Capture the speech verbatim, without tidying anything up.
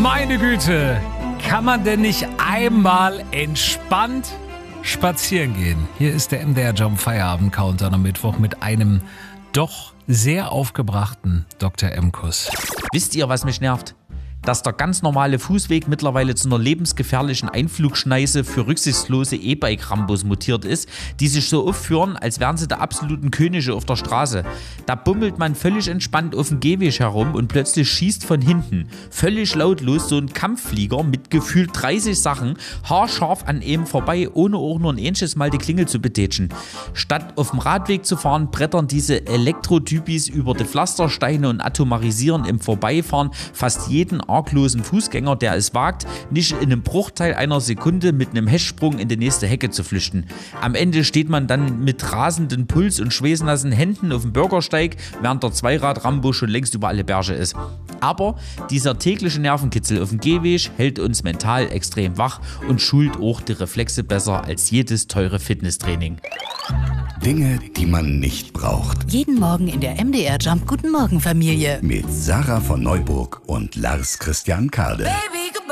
Meine Güte, kann man denn nicht einmal entspannt spazieren gehen? Hier ist der M D R Jump Feierabend Countdown am Mittwoch mit einem doch sehr aufgebrachten Doktor M-Kuss. Wisst ihr, was mich nervt? Dass der ganz normale Fußweg mittlerweile zu einer lebensgefährlichen Einflugschneise für rücksichtslose E-Bike-Rambos mutiert ist, die sich so aufführen, als wären sie der absoluten Könige auf der Straße. Da bummelt man völlig entspannt auf dem Gehweg herum und plötzlich schießt von hinten, völlig lautlos, so ein Kampfflieger mit gefühlt dreißig Sachen haarscharf an ihm vorbei, ohne auch nur ein einziges Mal die Klingel zu betätschen. Statt auf dem Radweg zu fahren, brettern diese Elektrotypis über die Pflastersteine und atomarisieren im Vorbeifahren fast jeden arglosen Fußgänger, der es wagt, nicht in einem Bruchteil einer Sekunde mit einem Hechtsprung in die nächste Hecke zu flüchten. Am Ende steht man dann mit rasendem Puls und schweißnassen Händen auf dem Bürgersteig, während der Zweirad-Rambo schon längst über alle Berge ist. Aber dieser tägliche Nervenkitzel auf dem Gehweg hält uns mental extrem wach und schult auch die Reflexe besser als jedes teure Fitnesstraining. Dinge, die man nicht braucht. Jeden Morgen in der M D R Jump Guten Morgen Familie. Mit Sarah von Neuburg und Lars Christian Kade. Baby.